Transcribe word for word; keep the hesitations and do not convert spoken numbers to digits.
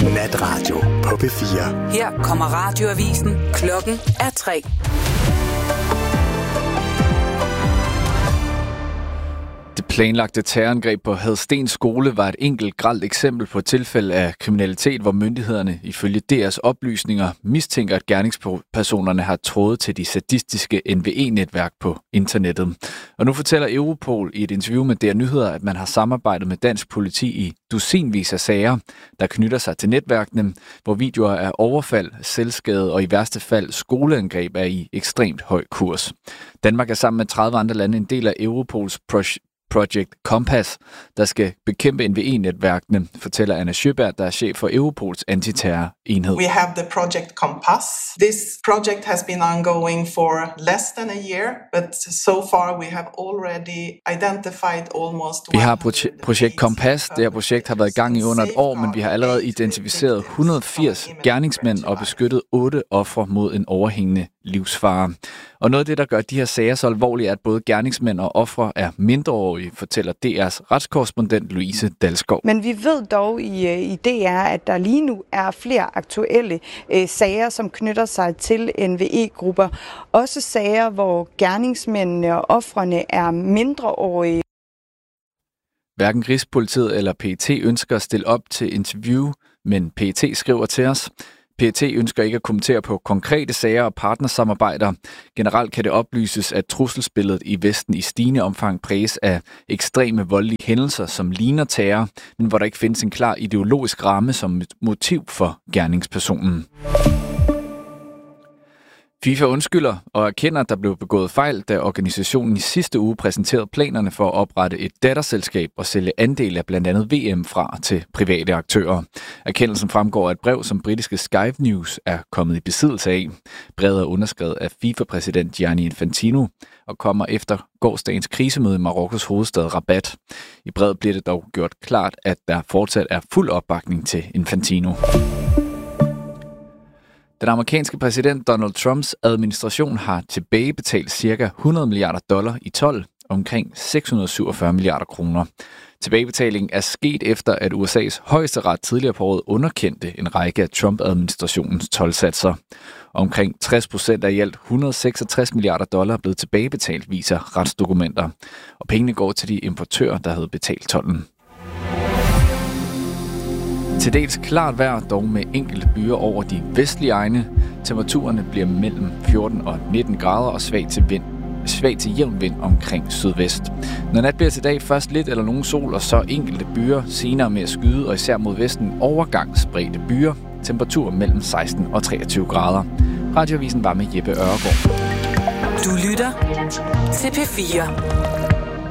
Natradio på P fire. Her kommer radioavisen. Klokken er tre. Det planlagte terrorangreb på Hadsten skole var et enkelt grelt eksempel på et tilfælde af kriminalitet, hvor myndighederne ifølge D R's oplysninger mistænker, at gerningspersonerne har trådet til de sadistiske N V E-netværk på internettet. Og nu fortæller Europol i et interview med D R Nyheder, at man har samarbejdet med dansk politi i dusinvis af sager, der knytter sig til netværkene, hvor videoer af overfald, selvskade og i værste fald skoleangreb er i ekstremt høj kurs. Danmark er sammen med tredive andre lande en del af Europols projekt Project Compass, der skal bekæmpe N V E-netværkene, fortæller Anna Sjøberg, der er chef for Europols antiterror-enhed. We have the Project Compass. This project has been ongoing for less than a year, but so far we have already identified almost Vi har proje- projekt Compass. Det her projekt har været i gang i under et år, men vi har allerede identificeret et hundrede og firs gerningsmænd og beskyttet otte ofre mod en overhængende livsfare. Og noget af det, der gør de her sager så alvorlige, er, at både gerningsmænd og ofre er mindreårige, fortæller D R's retskorrespondent Louise Dalskov. Men vi ved dog i, i D R, at der lige nu er flere aktuelle øh, sager, som knytter sig til N V E-grupper. Også sager, hvor gerningsmændene og ofrene er mindreårige. Hverken Rigspolitiet eller P E T ønsker at stille op til interview, men P E T skriver til os. P E T ønsker ikke at kommentere på konkrete sager og partnersamarbejder. Generelt kan det oplyses, at trusselsbilledet i Vesten i stigende omfang præges af ekstreme voldelige hændelser, som ligner terror, men hvor der ikke findes en klar ideologisk ramme som motiv for gerningspersonen. FIFA undskylder og erkender, at der blev begået fejl, da organisationen i sidste uge præsenterede planerne for at oprette et datterselskab og sælge andel af blandt andet V M fra til private aktører. Erkendelsen fremgår af et brev, som britiske Sky News er kommet i besiddelse af. Brevet er underskrevet af FIFA-præsident Gianni Infantino og kommer efter gårsdagens krisemøde i Marokkos hovedstad Rabat. I brevet bliver det dog gjort klart, at der fortsat er fuld opbakning til Infantino. Den amerikanske præsident Donald Trumps administration har tilbagebetalt ca. hundrede milliarder dollar i told, omkring seks hundrede og syvogfyrre milliarder kroner. Tilbagebetalingen er sket efter, at U S A's højesteret tidligere på året underkendte en række af Trump-administrationens toldsatser. Omkring tres procent af i alt et hundrede og seksogtres milliarder dollar er blevet tilbagebetalt, viser retsdokumenter. Og pengene går til de importører, der havde betalt tolden. Til dels klart vejr, dog med enkelte byer over de vestlige egne. Temperaturerne bliver mellem fjorten og nitten grader og svag til vind. Svag til jævn vind omkring sydvest. Når nat bliver til dag først lidt eller nogen sol, og så enkelte byer, senere med at skyde, og især mod vesten overgangsspredte byer. Temperatur mellem seksten og treogtyve grader. Radioavisen var med Jeppe Ørgaard. Du lytter til P fire.